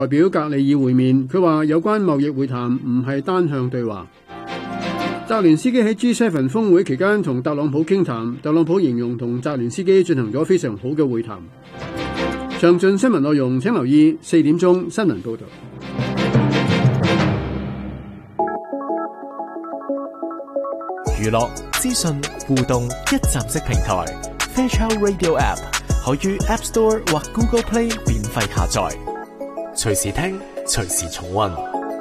代表格里爾會面，佢話有關貿易會談唔係單向對話。澤連斯基喺 G7 峰會期間同特朗普傾談，特朗普形容同澤連斯基進行咗非常好嘅會談。詳盡新聞內容請留意4點鐘新聞報導。 娛樂、資訊、互動一站式平台 Fairchild Radio App 可於 App Store 或 Google Play 免費下載，隨時聽，隨時重溫。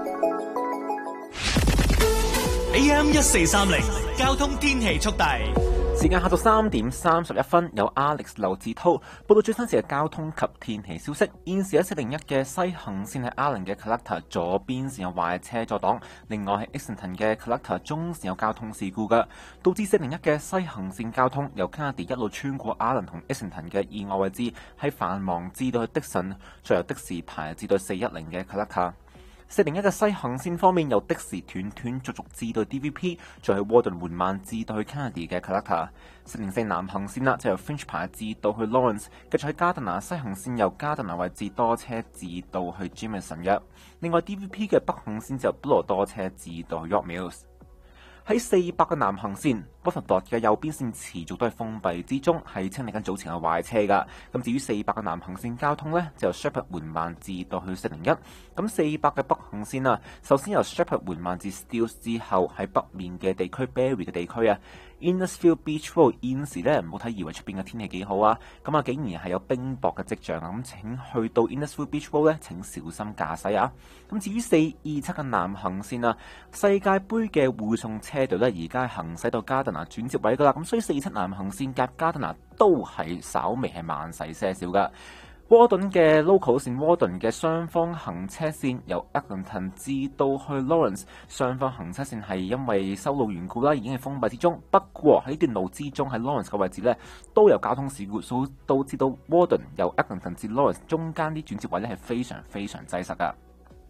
AM 1430交通天氣速遞。 時間下晝3點31分，有 Alex 劉志濤報道最新嘅交通及天氣消息。現時喺401嘅西行線喺 Allen 嘅 Collector 左邊線有壞車阻擋，另外喺 Exington 嘅 Collector 中線有交通事故嘅，導致401嘅西行線交通由 Kennedy 一路穿過 Allen 同 Exington 嘅意外位置喺繁忙至到去的神，再由的士排至到410嘅 Collector。401嘅西行線方面，由的士斷續至到 DVP， 再去 Warden 緩慢至到去 Kennedy 嘅 Collector。404南行線啦，就由 Finch 排至到去 Lawrence， 繼續喺加德拿西行線由加德拿位置多車至到去 Jameson 嘅。另外 DVP 嘅北行線就由 Bloor 多車至到去 York Mills。喺400嘅南行線 Butterford 嘅右邊線持續都係封閉之中，係清理緊早前嘅壞車噶。咁至於400嘅南行線交通呢，就由 Shepherd 緩慢至到去401。咁400嘅北行線啊，首先由 Shepherd 緩慢至 Steeles 之後，喺北面嘅地區 Berry 嘅地區啊 Innisfield Beach Road 現時呢，唔好睇以為出邊嘅天氣幾好啊，咁啊竟然係有冰雹嘅跡象啊，咁請去到 Innisfield Beach Road 呢，請小心駕駛啊。咁至於427嘅南行線啊，世界盃嘅護送車隊呢，而家行駛到加德拿轉接位噶啦，咁所以427南行線夾加德拿都係稍微係慢駛些少噶。沃頓嘅 local 線，沃頓嘅雙方行車線由 Eglinton 至到去 Lawrence， 雙方行車線係因為修路緣故啦，已經係封閉之中。不過喺段路之中，喺 Lawrence 嘅位置呢，都有交通事故，所以導致到沃頓由 Eglinton 至 Lawrence 中間啲轉接位呢係非常非常擠塞噶。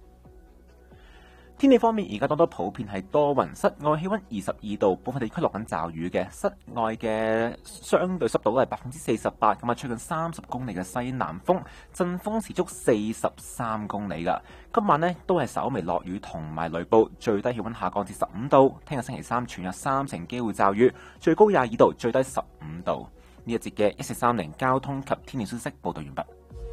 天氣方面，而家多普遍係多雲，室外氣溫22度，部分地區落緊驟雨嘅，室外嘅相對濕度都係48%，咁啊吹近30公里嘅西南風，陣風時速43公里噶。今晚呢都係稍微落雨同埋雷暴，最低氣溫下降至15度。聽日星期三全日30%機會驟雨，最高22度，最低15度。呢一節嘅1430交通及天氣消息報道完畢。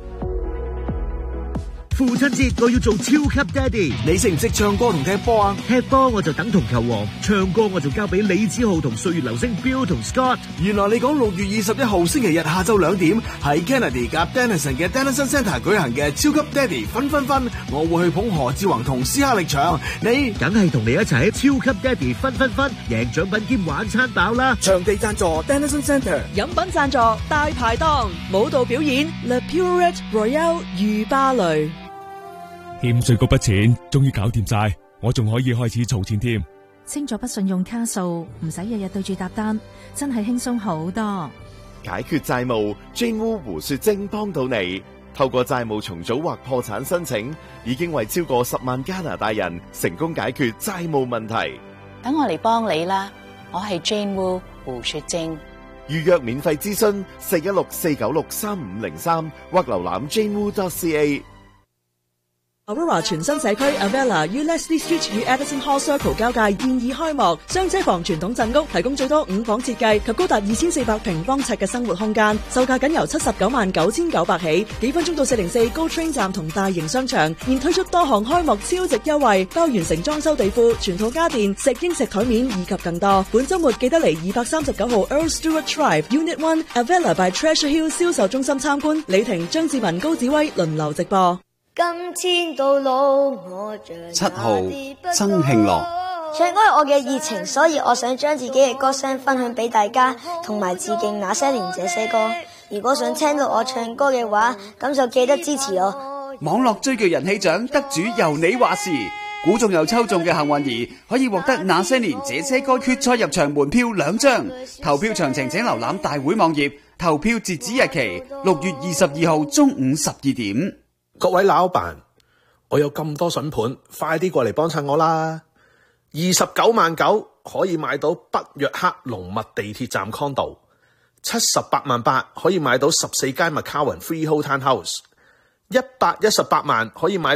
父親節我要做超級爹哋， 你識唔識唱歌同踢波啊？ 踢波我就等同球王，唱歌我就交俾李子豪同歲月流星 Bill 同 Scott。 原來你講6月21號星期日下晝2點喺 Kennedy 夾 Denison 嘅 Denison Centre 舉行嘅超級爹哋分，我會去捧何志宏同斯克力場，你梗係同你一齊喺超級爹哋分，贏獎品兼玩餐飽啦！ 場地贊助 Denison Centre， 飲品贊助大排檔，舞蹈表演 Le Purette Royale 御芭蕾。 欠稅嗰筆錢終於搞掂晒，我仲可以開始儲錢添。 清咗筆信用卡數，唔使日日對住搭單，真係輕鬆好多。 解決債務 Jane Wu 胡雪晶幫到你，透過債務重組或破產申請，已經為超過10萬加拿大人成功解決債務問題。 等我嚟幫你啦，我係 Jane Wu 胡雪晶。 預約免費諮詢416-496-3503或瀏覽 janewu.ca。 Aurora 全新社區 Avella 於 Leslie Street 與 Edison Hall Circle 交界現已開幕，雙車房傳統鎮屋提供最多5房設計及高達2400平方尺嘅生活空間，售價僅由799,900起，幾分鐘到404 GO Train 站同大型商場，現推出多項開幕超值優惠，包完成裝修地庫、全套家電、石英石台面以及更多。本週末記得嚟239號 Earl Stewart Drive Unit 1 Avella by Treasure Hill 銷售中心參觀，李婷、張志文、高子威輪流直播。 今天到老我 7號曾慶樂， 唱歌係我嘅熱情，所以我想將自己嘅歌聲分享俾大家，同埋致敬那些年這些歌。如果想聽到我唱歌嘅話，咁就記得支持我。 網絡追劇人氣獎得主由你話事，估中又抽中嘅幸運兒可以獲得那些年這些歌決賽入場門票2張，投票詳情請瀏覽大會網頁，投票截止日期6月22號中午12點。 各位老闆，我有咁多筍盤，快啲過嚟幫襯我啦！29.9萬可以買到北約克龍脈地鐵站 condo， 78.8萬可以買到14間 McCowan Freehold Townhouse， 118萬可以買